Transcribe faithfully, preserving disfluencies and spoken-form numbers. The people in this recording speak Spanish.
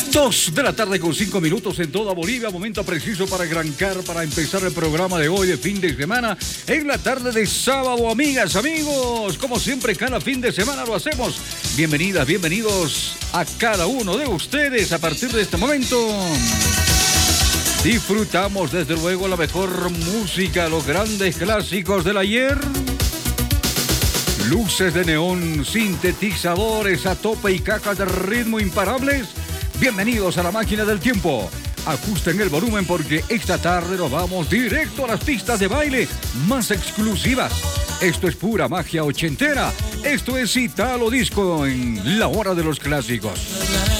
Dos de la tarde con cinco minutos en toda Bolivia, momento preciso para arrancar, para empezar el programa de hoy de fin de semana, en la tarde de sábado, amigas, amigos, como siempre cada fin de semana lo hacemos. Bienvenidas, bienvenidos a cada uno de ustedes a partir de este momento. Disfrutamos desde luego la mejor música, los grandes clásicos del ayer. Luces de neón, sintetizadores a tope y cajas de ritmo imparables. Bienvenidos a la máquina del tiempo. Ajusten el volumen porque esta tarde nos vamos directo a las pistas de baile más exclusivas. Esto es pura magia ochentera. Esto es Italo Disco en la hora de los clásicos.